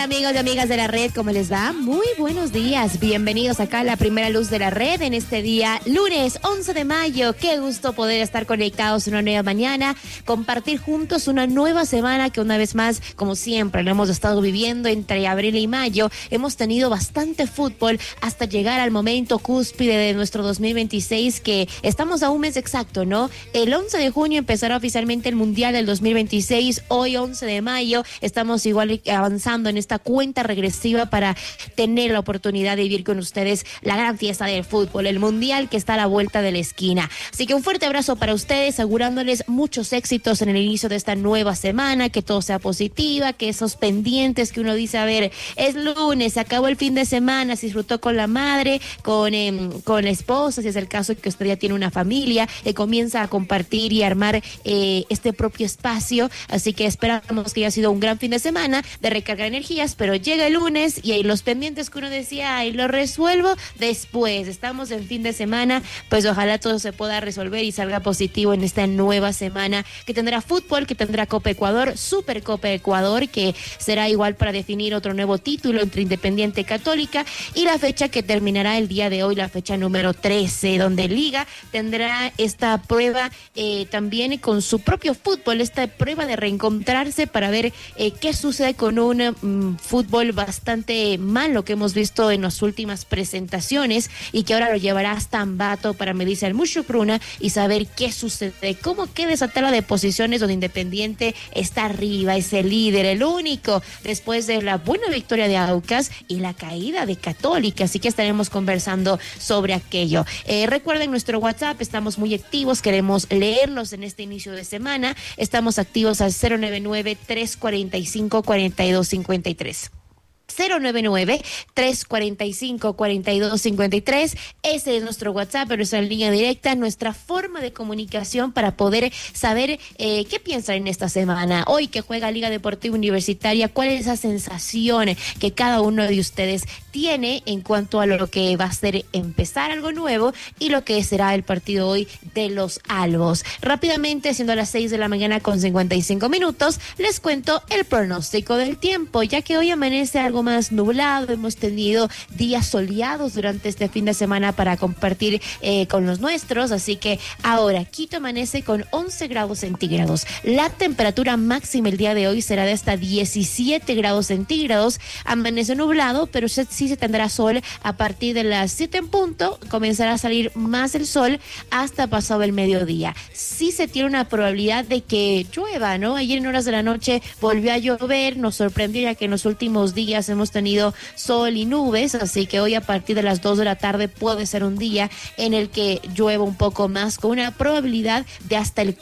amigos y amigas de la red, ¿cómo les va? Muy buenos días, bienvenidos acá a la primera luz de la red en este día, lunes 11 de mayo. Qué gusto poder estar conectados una nueva mañana, compartir juntos una nueva semana que una vez más, como siempre, lo hemos estado viviendo entre abril y mayo. Hemos tenido bastante fútbol hasta llegar al momento cúspide de nuestro 2026, que estamos a un mes exacto, ¿no? El 11 de junio empezará oficialmente el Mundial del 2026, hoy 11 de mayo, estamos igual avanzando en esta cuenta regresiva para tener la oportunidad de vivir con ustedes la gran fiesta del fútbol, el Mundial que está a la vuelta de la esquina. Así que un fuerte abrazo para ustedes, augurándoles muchos éxitos en el inicio de esta nueva semana, que todo sea positiva, que esos pendientes que uno dice, a ver, es lunes, se acabó el fin de semana, se disfrutó con la madre, con la esposa, si es el caso que usted ya tiene una familia, comienza a compartir y armar este propio espacio. Así que esperamos que haya sido un gran fin de semana de recargar energías, pero llega el lunes y ahí los pendientes que uno decía, ay, lo resuelvo después. Estamos en fin de semana, pues ojalá todo se pueda resolver y salga positivo en esta nueva semana que tendrá fútbol, que tendrá Copa Ecuador, Supercopa Ecuador, que será igual para definir otro nuevo título entre Independiente y Católica, y la fecha que terminará el día de hoy, la fecha número 13, donde Liga tendrá esta prueba también con su propio fútbol, esta prueba de reencontrarse para ver qué sucede con un fútbol bastante malo que hemos visto en las últimas presentaciones y que ahora lo llevará hasta Ambato para medirse al Mushukruna y saber qué sucede, cómo queda esa tabla de posiciones donde Independiente está arriba, es el líder, el único, después de la buena victoria de Aucas y la caída de Católica. Así que estaremos conversando sobre aquello. Recuerden nuestro WhatsApp, estamos muy activos, queremos leerlos en este inicio de semana. Estamos activos al 099-345-4253. 099-345-4253. Ese es nuestro WhatsApp, pero es la línea directa, nuestra forma de comunicación para poder saber qué piensan en esta semana. Hoy que juega Liga Deportiva Universitaria, ¿cuál es esa sensación que cada uno de ustedes tiene en cuanto a lo que va a ser empezar algo nuevo y lo que será el partido hoy de los Albos? Rápidamente, siendo las 6 de la mañana con 55 minutos, les cuento el pronóstico del tiempo, ya que hoy amanece algo más nublado. Hemos tenido días soleados durante este fin de semana para compartir con los nuestros, así que ahora Quito amanece con 11 grados centígrados. La temperatura máxima el día de hoy será de hasta 17 grados centígrados. Amanece nublado, pero sí se tendrá sol a partir de las 7 en punto. Comenzará a salir más el sol hasta pasado el mediodía. Sí se tiene una probabilidad de que llueva, ¿no? Ayer en horas de la noche volvió a llover, nos sorprendió ya que en los últimos días hemos tenido sol y nubes, así que hoy a partir de las 2 de la tarde puede ser un día en el que llueva un poco más, con una probabilidad de hasta el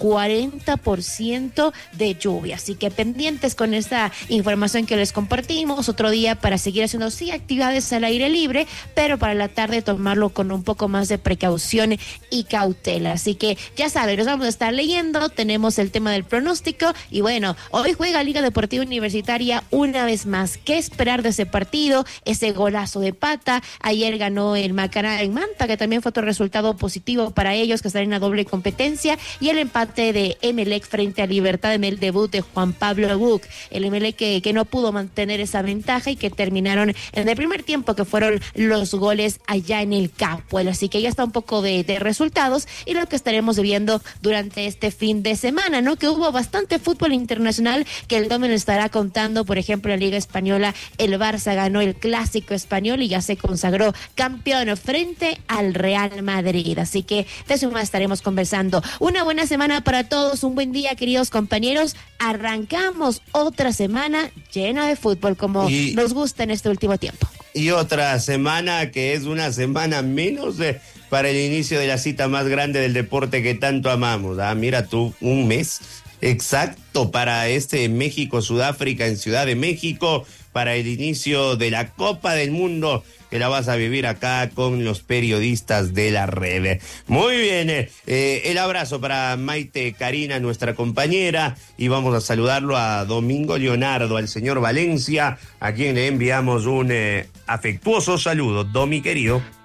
40% de lluvia. Así que pendientes con esta información que les compartimos. Otro día para seguir haciendo sí actividades al aire libre, pero para la tarde tomarlo con un poco más de precaución y cautela. Así que ya saben, nos vamos a estar leyendo, tenemos el tema del pronóstico y bueno, hoy juega Liga Deportiva Universitaria una vez más. ¿Qué esperar de ese partido? Ese golazo de Pata. Ayer ganó el Macará en Manta, que también fue otro resultado positivo para ellos, que están en una doble competencia, y el empate de Emelec frente a Libertad en el debut de Juan Pablo Buc. El Emelec que no pudo mantener esa ventaja y que terminaron en el primer tiempo, que fueron los goles allá en el campo. Así que ya está un poco de resultados y lo que estaremos viendo durante este fin de semana, ¿no? Que hubo bastante fútbol internacional que el Domen estará contando. Por ejemplo, en la Liga Española, el Barça ganó el Clásico Español y ya se consagró campeón frente al Real Madrid. Así que de eso más estaremos conversando. Una buena semana para todos, un buen día, queridos compañeros. Arrancamos otra semana llena de fútbol, como nos gusta en este último tiempo. Y otra semana que es una semana menos para el inicio de la cita más grande del deporte que tanto amamos. Mira tú, un mes exacto para este México-Sudáfrica en Ciudad de México, para el inicio de la Copa del Mundo, que la vas a vivir acá con los periodistas de la red. Muy bien, el abrazo para Maite Karina, nuestra compañera, y vamos a saludarlo a Domingo Leonardo, al señor Valencia, a quien le enviamos un afectuoso saludo. Domi, querido.